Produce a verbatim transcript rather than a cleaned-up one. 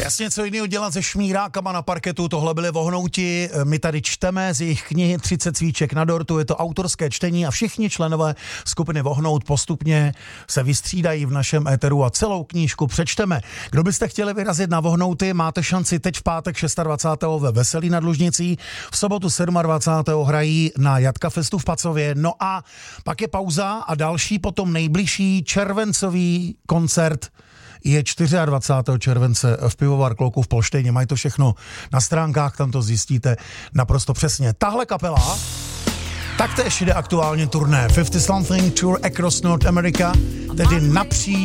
Jasně, co jiného dělat se šmírákama na parketu, tohle byli vohnouti, my tady čteme z jejich knihy třicet svíček na dortu, je to autorské čtení a všichni členové skupiny Vohnout postupně se vystřídají v našem éteru a celou knížku přečteme. Kdo byste chtěli vyrazit na Vohnouty, máte šanci teď v pátek dvacátého šestého ve Veselí nad Lužnicí, v sobotu dvacátého sedmého hrají na Jatka Festu v Pacově, no a pak je pauza a další potom nejbližší červencový koncert je dvacátého čtvrtého července v Pivovar Kloku v Polštejně. Mají to všechno na stránkách, tam to zjistíte naprosto přesně. Tahle kapela taktéž jde aktuálně turné. fifty something Tour Across North America, tedy napříč